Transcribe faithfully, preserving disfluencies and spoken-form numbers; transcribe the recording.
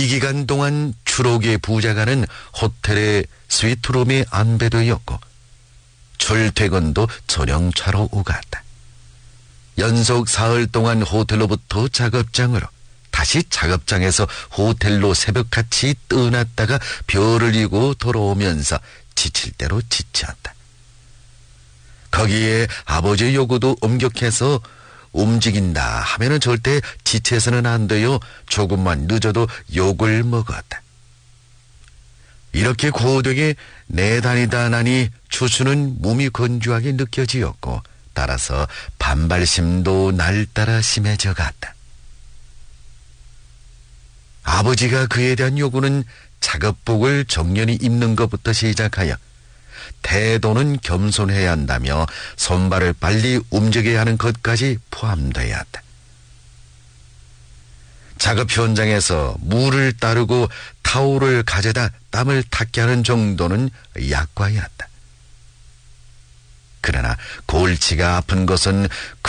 이 기간 동안 추록의 부자가는 호텔의 스위트룸에 안배되었고 출퇴근도 전용차로 오갔다. 연속 사흘 동안 호텔로부터 작업장으로, 다시 작업장에서 호텔로 새벽같이 떠났다가 별을 이고 돌아오면서 지칠 대로 지쳤다. 거기에 아버지의 요구도 엄격해서 움직인다 하면은 절대 지체서는 안 돼요. 조금만 늦어도 욕을 먹었다. 이렇게 고되게 내다니다 나니 추수는 몸이 건조하게 느껴지었고 따라서 반발심도 날따라 심해져 갔다. 아버지가 그에 대한 요구는 작업복을 정연히 입는 것부터 시작하여 태도는 겸손해야 한다며 손발을 빨리 움직여야 하는 것까지 포함되었다. 작업 현장에서 물을 따르고 타올을 가져다 땀을 닦게 하는 정도는 약과였다. 그러나 골치가 아픈 것은